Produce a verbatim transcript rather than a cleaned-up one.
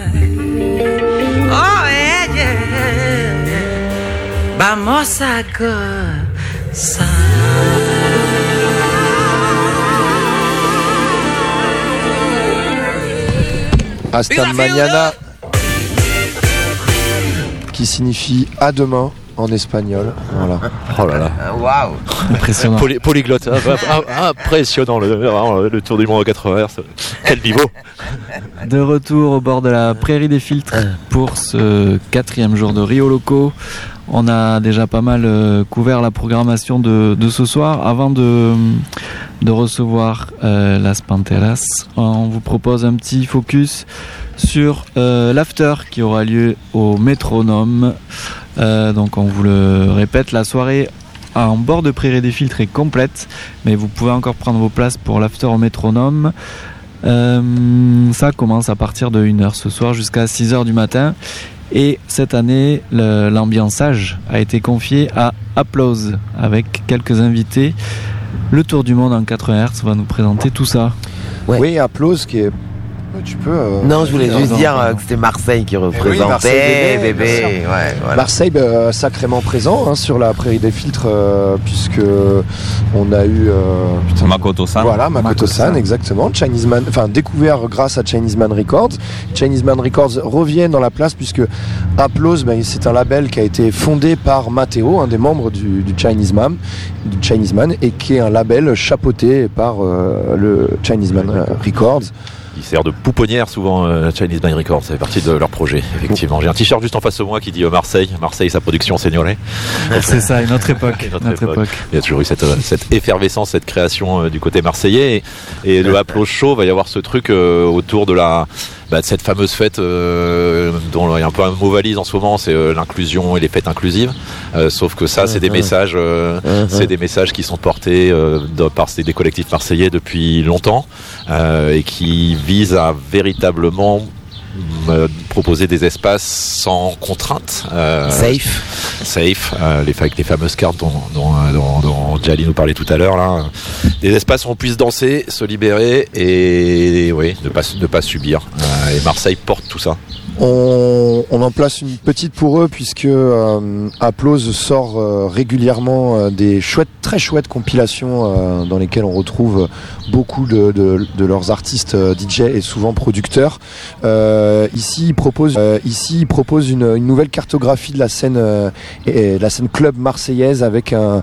Oh yeah, yeah, yeah. Vamos a gozar. Hasta mañana, qui signifie à demain en espagnol. Voilà. Oh là là. Waouh. Impressionnant. Poly- polyglotte. Impressionnant le, le tour du monde à quatre-vingts heures. Quel niveau. De retour au bord de la prairie des filtres pour ce quatrième jour de Rio Loco. On a déjà pas mal euh, couvert la programmation de, de ce soir. Avant de, de recevoir euh, Las Panteras, on vous propose un petit focus sur euh, l'after qui aura lieu au Métronome. Euh, donc on vous le répète, la soirée en bord de prairie des filtres est complète, mais vous pouvez encore prendre vos places pour l'after au Métronome. Euh, ça commence à partir de une heure ce soir jusqu'à six heures du matin. Et cette année, le, l'ambiançage a été confié à Applause avec quelques invités. Le Tour du Monde en quatre-vingts hertz va nous présenter tout ça. Ouais. Oui, Applause qui est... Tu peux. Euh... Non, je voulais juste non, dire non. euh, que c'était Marseille qui représentait. Oui, Marseille bébé, bébé. Ouais, voilà. Marseille euh, sacrément présent hein, sur la prairie des filtres euh, puisque on a eu euh, putain, Makoto-san. Voilà, Makoto-san, exactement. Chinese Man, enfin découvert grâce à Chinese Man Records. Chinese Man Records reviennent dans la place puisque Applause, ben, c'est un label qui a été fondé par Matteo, un des membres du, du Chinese Man, du Chinese Man, et qui est un label chapeauté par euh, le Chinese Man euh, Records. Il sert de pouponnière souvent euh, Chinese Man Records, ça fait partie de leur projet, effectivement. J'ai un t-shirt juste en face de moi qui dit euh, Marseille, Marseille, sa production seniorée. C'est ça, une autre époque. une autre notre époque. époque. Il y a toujours eu cette, euh, cette effervescence, cette création euh, du côté marseillais. Et, et le Applause Show, va y avoir ce truc euh, autour de la bah, de cette fameuse fête euh, dont il y a un peu un mot valise en ce moment, c'est euh, l'inclusion et les fêtes inclusives. Euh, sauf que ça, c'est des messages, euh, c'est des messages qui sont portés euh, de, par des collectifs marseillais depuis longtemps euh, et qui visent à véritablement euh, proposer des espaces sans contrainte. Euh, safe. Safe, euh, les, avec les fameuses cartes dont, dont, dont, dont Jali nous parlait tout à l'heure. Là. Des espaces où on puisse danser, se libérer et, et oui, ne pas, ne pas subir. Euh, et Marseille porte tout ça. On, on en place une petite pour eux puisque euh, Applause sort euh, régulièrement euh, des chouettes, très chouettes compilations euh, dans lesquelles on retrouve beaucoup de, de, de leurs artistes euh, D J et souvent producteurs. Euh, ici, ils proposent, euh, ici, ils proposent une, une nouvelle cartographie de la scène, euh, et, la scène club marseillaise avec un,